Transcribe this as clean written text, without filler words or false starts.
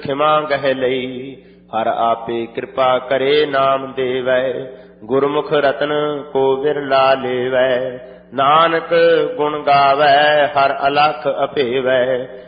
ਖਿਮਾ ਗਹਿ ਲਈ। ਹਰ ਆਪੇ ਕਿਰਪਾ ਕਰੇ ਨਾਮ ਦੇਵੈ, ਗੁਰਮੁਖ ਰਤਨ ਕੋ ਵਿਰਲਾ ਲੇਵੈ। ਨਾਨਕ ਗੁਣ ਗਾਵੈ ਹਰ ਅਲਖ ਅਭੇਵੈ,